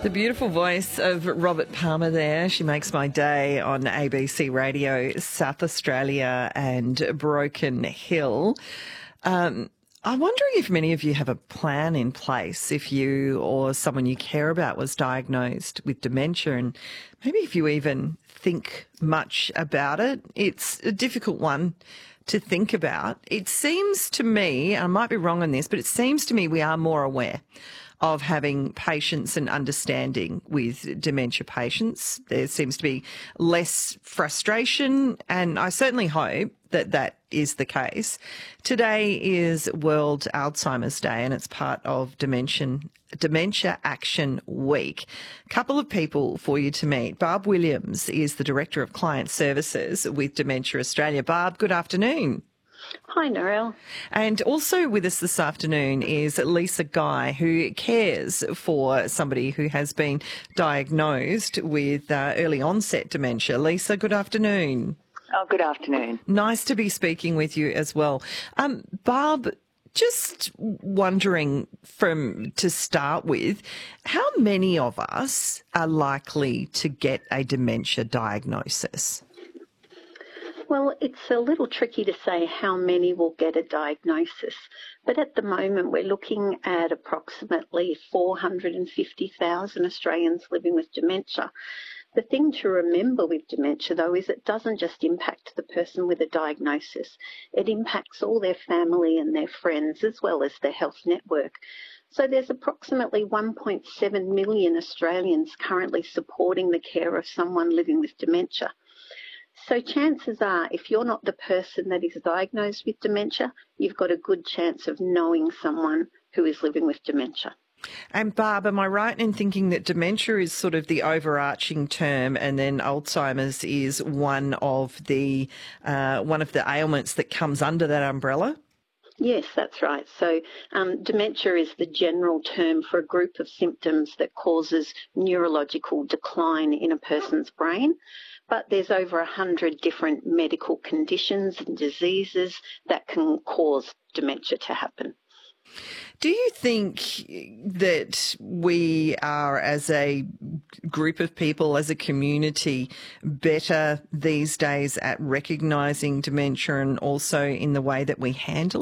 The beautiful voice of Robert Palmer there. She makes my day on ABC Radio, South Australia and Broken Hill. I'm wondering if many of you have a plan in place if you or someone you care about was diagnosed with dementia, and maybe if you even think much about it. It's a difficult one to think about. It seems to me, I might be wrong on this, but it seems to me we are more aware of having patience and understanding with dementia patients. There seems to be less frustration, and I certainly hope that that is the case. Today is World Alzheimer's Day, and it's part of Dementia Action Week. A couple of people for you to meet. Barb Williams is the Director of Client Services with Dementia Australia. Barb, good afternoon. Hi, Narelle. And also with us this afternoon is Lisa Guy, who cares for somebody who has been diagnosed with early onset dementia. Lisa, good afternoon. Oh, good afternoon. Nice to be speaking with you as well. Barb, just wondering to start with, how many of us are likely to get a dementia diagnosis? Well, it's a little tricky to say how many will get a diagnosis, but at the moment we're looking at approximately 450,000 Australians living with dementia. The thing to remember with dementia, though, is it doesn't just impact the person with a diagnosis. It impacts all their family and their friends, as well as their health network. So there's approximately 1.7 million Australians currently supporting the care of someone living with dementia. So chances are, if you're not the person that is diagnosed with dementia, you've got a good chance of knowing someone who is living with dementia. And Barb, am I right in thinking that dementia is sort of the overarching term, and then Alzheimer's is one of the ailments that comes under that umbrella? Yes, that's right. So dementia is the general term for a group of symptoms that causes neurological decline in a person's brain. But there's over 100 different medical conditions and diseases that can cause dementia to happen. Do you think that we are, as a group of people, as a community, better these days at recognising dementia and also in the way that we handle